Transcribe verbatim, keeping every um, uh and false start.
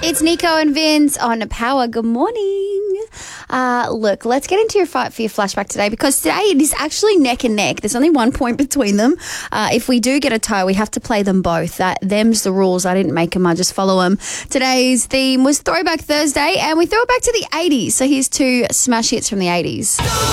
It's Nico and Vince on Power. Good morning. Uh, look, let's get into your fight for your flashback today, because today it is actually neck and neck. There's only one point between them. Uh, if we do get a tie, we have to play them both. That them's the rules. I didn't make them. I just follow them. Today's theme was Throwback Thursday, and we throw it back to the eighties. So here's two smash hits from the eighties.